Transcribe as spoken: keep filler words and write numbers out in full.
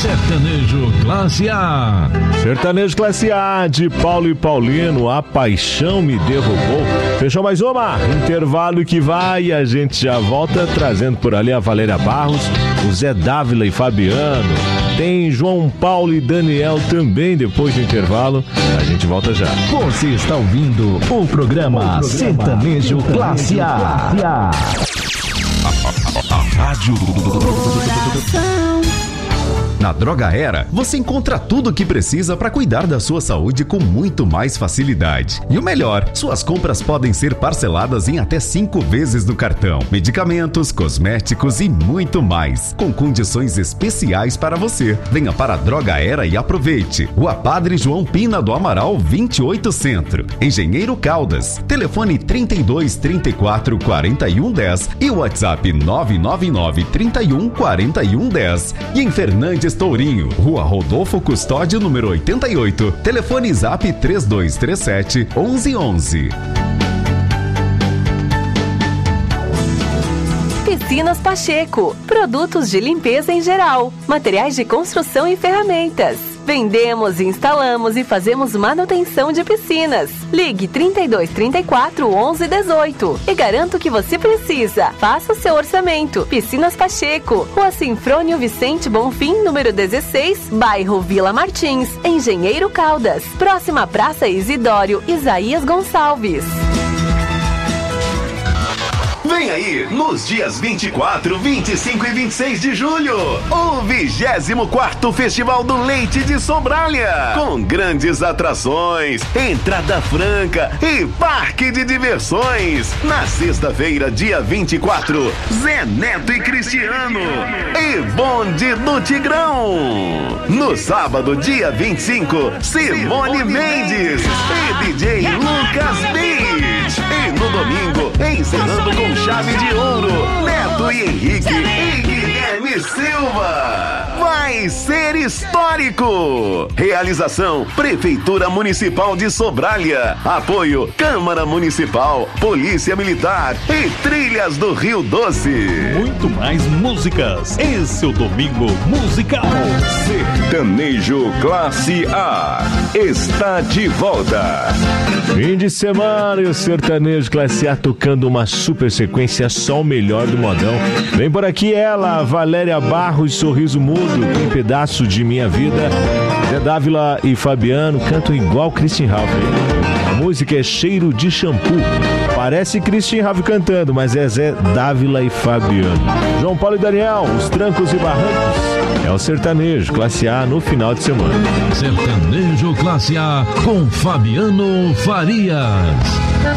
Sertanejo Classe A. Sertanejo Classe A de Paulo e Paulino, A Paixão Me Derrubou. Fechou mais uma, intervalo que vai e a gente já volta trazendo por ali a Valéria Barros, o Zé Dávila e Fabiano. Tem João Paulo e Daniel também depois do intervalo. A gente volta já. Você está ouvindo o programa, o programa Sertanejo Classe A. A Rádio Na Droga Era, você encontra tudo o que precisa para cuidar da sua saúde com muito mais facilidade. E o melhor, suas compras podem ser parceladas em até cinco vezes no cartão. Medicamentos, cosméticos e muito mais, com condições especiais para você. Venha para a Droga Era e aproveite. Rua Padre João Pina do Amaral, vinte e oito Centro. Engenheiro Caldas. Telefone trinta e dois, trinta e quatro, quarenta e um, dez e o WhatsApp nove nove nove, trinta e um, quarenta e um, dez. E em Fernandes Tourinho, Rua Rodolfo Custódio, número oitenta e oito. Telefone Zap três dois três sete, onze onze. Piscinas Pacheco, produtos de limpeza em geral, materiais de construção e ferramentas. Vendemos, instalamos e fazemos manutenção de piscinas. Ligue trinta e dois, trinta e quatro, onze, dezoito e garanto que você precisa. Faça o seu orçamento. Piscinas Pacheco, Rua Sinfrônio Vicente Bonfim, número dezesseis, bairro Vila Martins, Engenheiro Caldas, próxima à Praça Isidório Isaías Gonçalves. Vem aí, nos dias vinte e quatro, vinte e cinco e vinte e seis de julho, o vigésimo quarto Festival do Leite de Sobralha, com grandes atrações, entrada franca e parque de diversões. Na sexta-feira, dia vinte e quatro, Zé Neto e Cristiano e Bonde do Tigrão. No sábado, dia vinte e cinco, Simone Mendes e D J Lucas Beach. E no domingo, encerrando com chave de ouro, Neto e Henrique e Guilherme Silva. Vai ser histórico! Realização Prefeitura Municipal de Sobralha. Apoio Câmara Municipal, Polícia Militar e Trilhas do Rio Doce. Muito mais músicas. Esse é o Domingo Musical. Sertanejo Classe A está de volta. Fim de semana e o Sertanejo Classe A tocando uma super sequência, só o melhor do modão. Vem por aqui ela, Valéria Barros, Sorriso Mudo, Um Pedaço de Minha Vida. Zé Dávila e Fabiano cantam igual Christian Ralph. A música é Cheiro de Shampoo. Parece Christian Ralph cantando, mas é Zé Dávila e Fabiano. João Paulo e Daniel, Os Trancos e Barrancos. É o Sertanejo Classe A no final de semana. Sertanejo Classe A com Fabiano Farias.